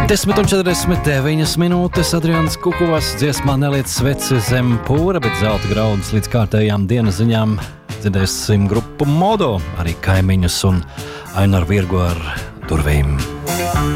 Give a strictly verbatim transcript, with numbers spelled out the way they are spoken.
desmit un četrdesmit deviņas minūtes Adrians Kukuvas dziesmā neliec sveci zem pūra, bet zelta graudus līdz kārtējām dienas ziņām dzirdēsim grupu Modo, arī Kaimiņus un Ainaru Virgu ar durvīm.